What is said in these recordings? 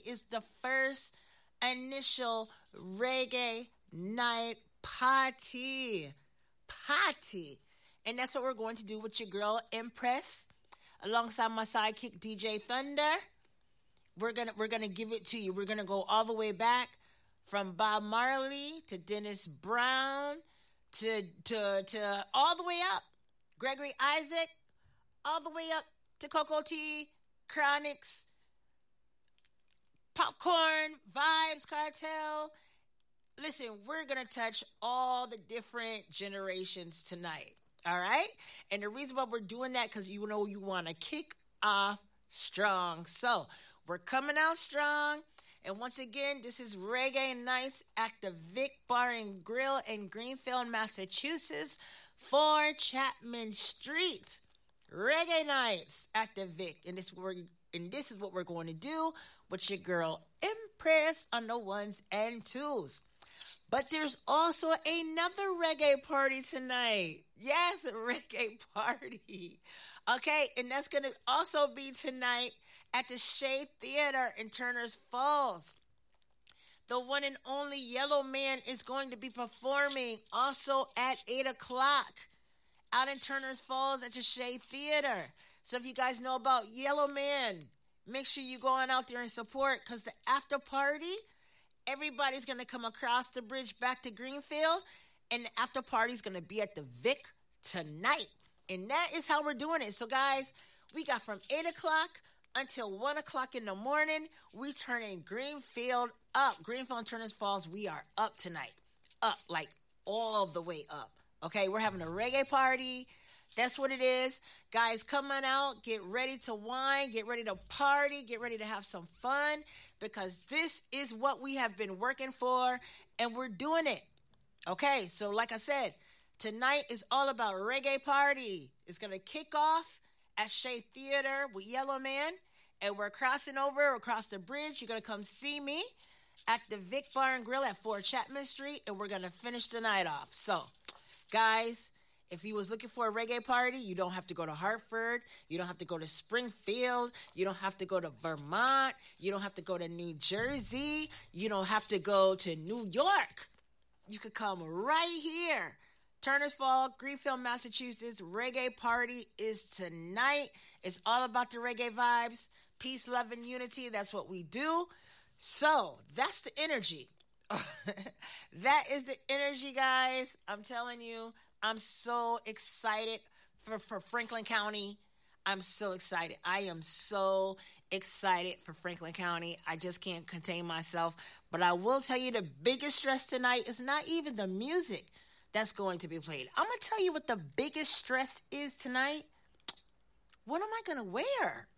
is the first initial reggae night party. Party. And that's what we're going to do with your girl Empress alongside my sidekick DJ Thunder. We're gonna give it to you. We're gonna go all the way back from Bob Marley to Dennis Brown to all the way up, Gregory Isaac, all the way up to Cocoa Tea, Chronics, Popcorn, Vibes Cartel. Listen, we're going to touch all the different generations tonight, all right? And the reason why we're doing that, because you know you want to kick off strong. So we're coming out strong. And once again, this is Reggae Nights at the Vic Bar and Grill in Greenfield, Massachusetts, 4 Chapman Street. Reggae Nights at the Vic. And this is what we're going to do with your girl Empress on the ones and twos. But there's also another reggae party tonight. Yes, a reggae party. Okay, and that's going to also be tonight at the Shea Theater in Turner's Falls. The one and only Yellow Man is going to be performing also at 8 o'clock out in Turner's Falls at the Shea Theater. So if you guys know about Yellow Man, make sure you go on out there and support, because the after party, everybody's going to come across the bridge back to Greenfield, and the after party is going to be at the Vic tonight. And that is how we're doing it. So guys, we got from 8 o'clock until 1 o'clock in the morning. We turning Greenfield up. Greenfield and Turner's Falls, we are up tonight. Up, like all the way up. Okay, we're having a reggae party. That's what it is. Guys, come on out. Get ready to wine. Get ready to party. Get ready to have some fun, because this is what we have been working for, and we're doing it. Okay, so like I said, tonight is all about reggae party. It's going to kick off at Shea Theater with Yellow Man, and we're crossing over across the bridge. You're going to come see me at the Vic Bar and Grill at 4 Chapman Street, and we're going to finish the night off. So, guys, if you was looking for a reggae party, you don't have to go to Hartford. You don't have to go to Springfield. You don't have to go to Vermont. You don't have to go to New Jersey. You don't have to go to New York. You could come right here. Turner's Falls, Greenfield, Massachusetts. Reggae party is tonight. It's all about the reggae vibes. Peace, love, and unity. That's what we do. So that's the energy. That is the energy, guys. I'm telling you, I'm so excited for Franklin County. I'm so excited. I am so excited for Franklin County. I just can't contain myself. But I will tell you, the biggest stress tonight is not even the music that's going to be played. I'm going to tell you what the biggest stress is tonight. What am I going to wear?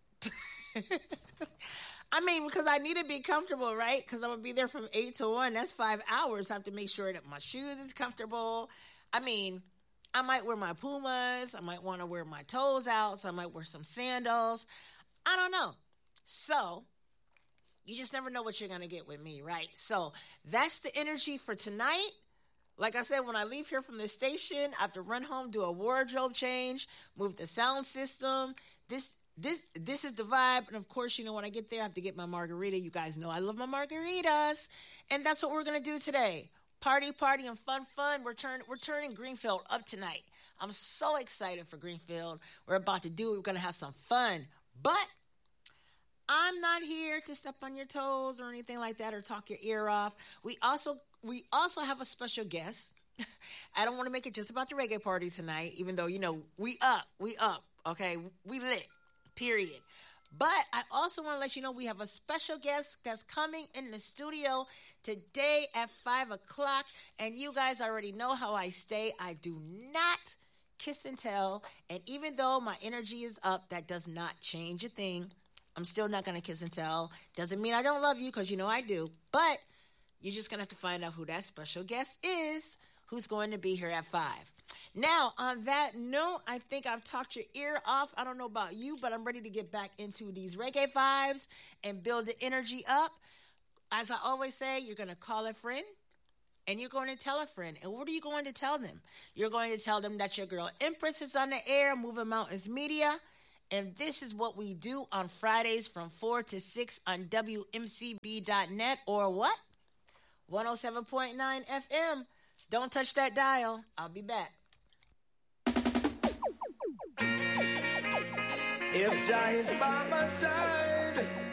I mean, because I need to be comfortable, right? Because I'm going to be there from 8 to 1. That's 5 hours. I have to make sure that my shoes is comfortable. I mean, I might wear my Pumas. I might want to wear my toes out. So I might wear some sandals. I don't know. So you just never know what you're going to get with me, right? So that's the energy for tonight. Like I said, when I leave here from the station, I have to run home, do a wardrobe change, move the sound system. This is the vibe. And of course, you know, when I get there, I have to get my margarita. You guys know I love my margaritas. And that's what we're going to do today. Party, and fun. We're turning Greenfield up tonight. I'm so excited for Greenfield. We're about to do it. We're going to have some fun. But I'm not here to step on your toes or anything like that or talk your ear off. We also have a special guest. I don't want to make it just about the reggae party tonight, even though, you know, we up, okay? We lit, period. But I also want to let you know we have a special guest that's coming in the studio today at 5 o'clock. And you guys already know how I stay. I do not kiss and tell. And even though my energy is up, that does not change a thing. I'm still not going to kiss and tell. Doesn't mean I don't love you, because you know I do. But you're just going to have to find out who that special guest is, who's going to be here at 5. Now, on that note, I think I've talked your ear off. I don't know about you, but I'm ready to get back into these reggae vibes and build the energy up. As I always say, you're going to call a friend and you're going to tell a friend. And what are you going to tell them? You're going to tell them that your girl Empress is on the air, Moving Mountains Media, And this is what we do on Fridays from 4 to 6 on WMCB.net or what? 107.9 FM. Don't touch that dial. I'll be back. If Jah is by my side,